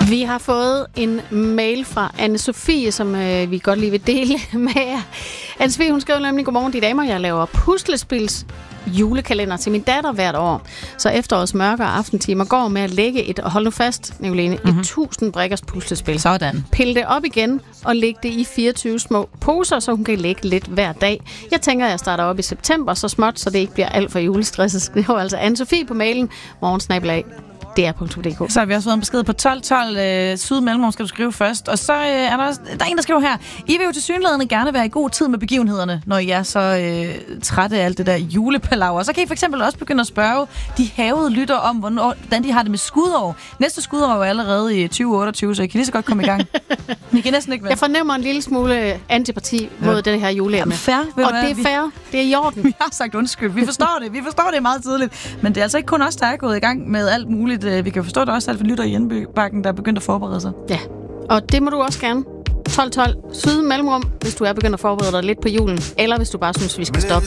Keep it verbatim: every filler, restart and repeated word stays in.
Vi har fået en mail fra Anne-Sophie, som øh, vi godt lige vil dele med jer. Anne-Sophie, hun skriver nemlig: godmorgen, de damer, jeg laver puslespils julekalender til min datter hvert år. Så efterårets mørke og aftentimer går med at lægge et, og hold nu fast, Nicoline, mm-hmm. et tusind brikkers puslespil. Sådan. Pille det op igen og lægge det i fireogtyve små poser, så hun kan lægge lidt hver dag. Jeg tænker, at jeg starter op i september så småt, så det ikke bliver alt for julestresset. Skriver altså Anne-Sophie på mailen morgensnabelag D R punktum d k. Så har vi også fået en besked på tolv tolv øh, syd mellemrum, skal du skrive først. Og så øh, er der også, der er en, der skriver her: I vil jo tilsyneladende gerne være i god tid med begivenhederne, når I er så øh, trætte af alt det der julepalaver. Så kan I for eksempel også begynde at spørge de havede lytter om, hvornår, hvordan de har det med skudår. Næste skudår er jo allerede i tyve otteogtyve, så I kan lige så godt komme i gang. I kan næsten ikke være. Jeg fornemmer en lille smule antipati mod ja. det her juleemne. Fair, og det er fair. Det er i orden. Vi har sagt undskyld. Vi forstår det. Vi forstår det meget tidligt. Men det er altså ikke kun os, der er gået i gang med alt muligt. Vi kan forstå det også, alt for lytter i Indbakken, der er begyndt at forberede sig. Ja, og det må du også gerne. tolv tolv syd mellemrum, hvis du er begyndt at forberede dig lidt på julen, eller hvis du bare synes, vi skal stoppe.